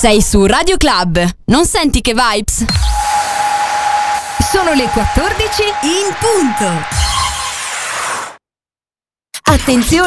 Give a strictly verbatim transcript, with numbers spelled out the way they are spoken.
Sei su Radio Club. Non senti che vibes? Sono le quattordici in punto. Attenzione!